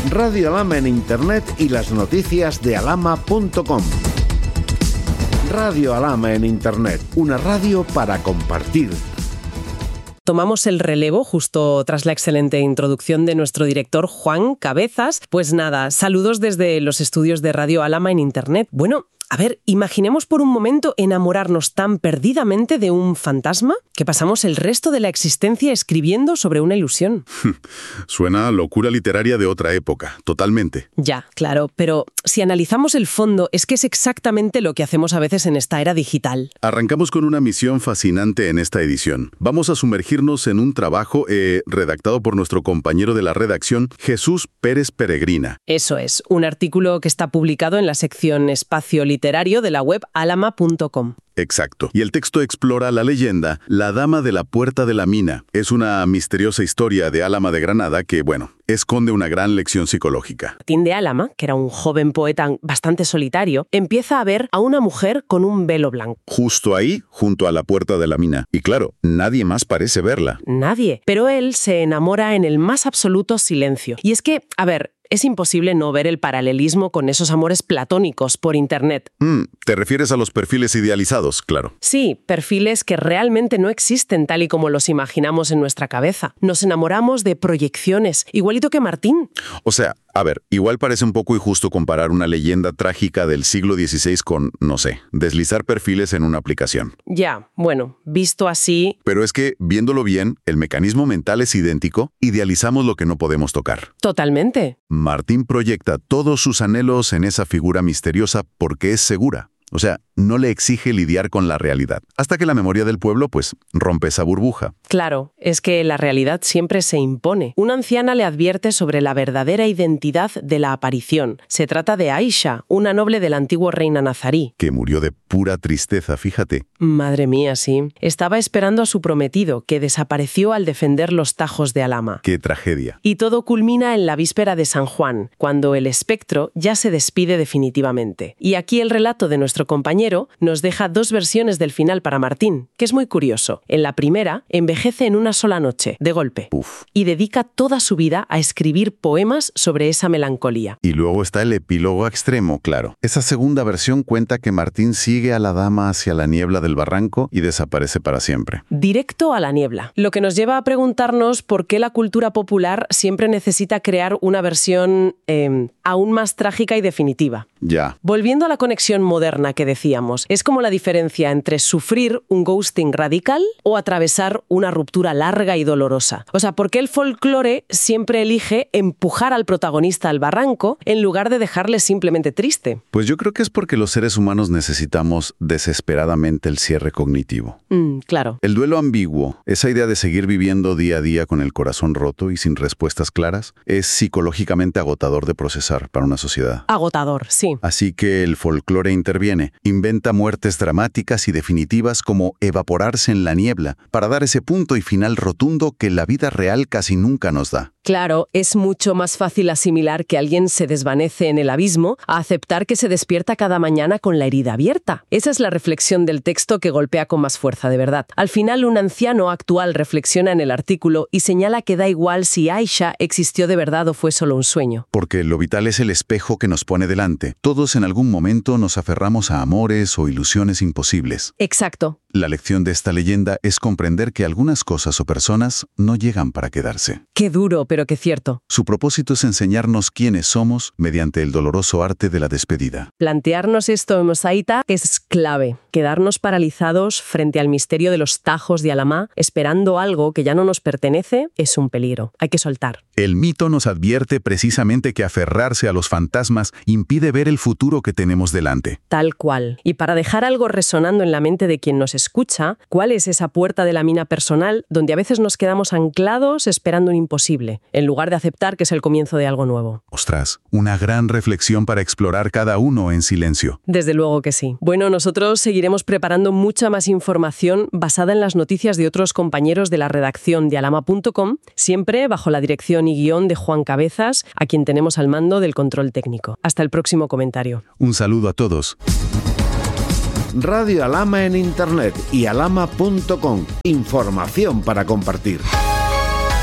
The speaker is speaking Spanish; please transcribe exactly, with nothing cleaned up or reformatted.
Radio Alhama en Internet y las noticias de alhama punto com. Radio Alhama en Internet, una radio para compartir. Tomamos el relevo justo tras la excelente introducción de nuestro director Juan Cabezas. Pues nada, saludos desde los estudios de Radio Alhama en Internet. Bueno, a ver, imaginemos por un momento enamorarnos tan perdidamente de un fantasma que pasamos el resto de la existencia escribiendo sobre una ilusión. Suena a locura literaria de otra época, totalmente. Ya, claro, pero si analizamos el fondo, es que es exactamente lo que hacemos a veces en esta era digital. Arrancamos con una misión fascinante en esta edición. Vamos a sumergirnos en un trabajo eh, redactado por nuestro compañero de la redacción, Jesús Pérez Peregrina. Eso es, un artículo que está publicado en la sección Espacio Literario literario de la web alhama punto com. Exacto. Y el texto explora la leyenda La Dama de la Puerta de la Mina. Es una misteriosa historia de Álama de Granada que, bueno, esconde una gran lección psicológica. Martín de Álama, que era un joven poeta bastante solitario, empieza a ver a una mujer con un velo blanco. Justo ahí, junto a la puerta de la mina. Y claro, nadie más parece verla. Nadie. Pero él se enamora en el más absoluto silencio. Y es que, a ver, es imposible no ver el paralelismo con esos amores platónicos por Internet. Mm, ¿te refieres a los perfiles idealizados? Claro. Sí, perfiles que realmente no existen tal y como los imaginamos en nuestra cabeza. Nos enamoramos de proyecciones, igualito que Martín. O sea, a ver, igual parece un poco injusto comparar una leyenda trágica del siglo dieciséis con, no sé, deslizar perfiles en una aplicación. Ya, bueno, visto así... Pero es que, viéndolo bien, el mecanismo mental es idéntico, idealizamos lo que no podemos tocar. Totalmente. Martín proyecta todos sus anhelos en esa figura misteriosa porque es segura. O sea, no le exige lidiar con la realidad. Hasta que la memoria del pueblo, pues, rompe esa burbuja. Claro, es que la realidad siempre se impone. Una anciana le advierte sobre la verdadera identidad de la aparición. Se trata de Aisha, una noble del antiguo reina nazarí. Que murió de pura tristeza, fíjate. Madre mía, sí. Estaba esperando a su prometido, que desapareció al defender los tajos de Alhama. ¡Qué tragedia! Y todo culmina en la víspera de San Juan, cuando el espectro ya se despide definitivamente. Y aquí el relato de nuestro compañero nos deja dos versiones del final para Martín, que es muy curioso. En la primera, envejece en una sola noche, de golpe, Uf. y dedica toda su vida a escribir poemas sobre esa melancolía. Y luego está el epílogo extremo, claro. Esa segunda versión cuenta que Martín sigue a la dama hacia la niebla del barranco y desaparece para siempre. Directo a la niebla. Lo que nos lleva a preguntarnos por qué la cultura popular siempre necesita crear una versión eh, aún más trágica y definitiva. Ya. Volviendo a la conexión moderna que decíamos, es como la diferencia entre sufrir un ghosting radical o atravesar una ruptura larga y dolorosa. O sea, ¿por qué el folclore siempre elige empujar al protagonista al barranco en lugar de dejarle simplemente triste? Pues yo creo que es porque los seres humanos necesitamos desesperadamente el cierre cognitivo. Mm, claro. El duelo ambiguo, esa idea de seguir viviendo día a día con el corazón roto y sin respuestas claras, es psicológicamente agotador de procesar para una sociedad. Agotador, sí. Así que el folclore interviene, inventa muertes dramáticas y definitivas como evaporarse en la niebla, para dar ese punto y final rotundo que la vida real casi nunca nos da. Claro, es mucho más fácil asimilar que alguien se desvanece en el abismo a aceptar que se despierta cada mañana con la herida abierta. Esa es la reflexión del texto que golpea con más fuerza de verdad. Al final, un anciano actual reflexiona en el artículo y señala que da igual si Aisha existió de verdad o fue solo un sueño. Porque lo vital es el espejo que nos pone delante. Todos en algún momento nos aferramos a amores o ilusiones imposibles. Exacto. La lección de esta leyenda es comprender que algunas cosas o personas no llegan para quedarse. Qué duro, pero qué cierto. Su propósito es enseñarnos quiénes somos mediante el doloroso arte de la despedida. Plantearnos esto en voz alta es clave. Quedarnos paralizados frente al misterio de los tajos de Alhama, esperando algo que ya no nos pertenece, es un peligro. Hay que soltar. El mito nos advierte precisamente que aferrarse a los fantasmas impide ver el futuro que tenemos delante. Tal cual. Y para dejar algo resonando en la mente de quien nos escucha, ¿cuál es esa puerta de la mina personal donde a veces nos quedamos anclados esperando un imposible, en lugar de aceptar que es el comienzo de algo nuevo? Ostras, una gran reflexión para explorar cada uno en silencio. Desde luego que sí. Bueno, nosotros seguiremos preparando mucha más información basada en las noticias de otros compañeros de la redacción de alhama punto com, siempre bajo la dirección y guión de Juan Cabezas, a quien tenemos al mando del control técnico. Hasta el próximo comentario. Un saludo a todos. Radio Alhama en Internet y alhama punto com. Información para compartir.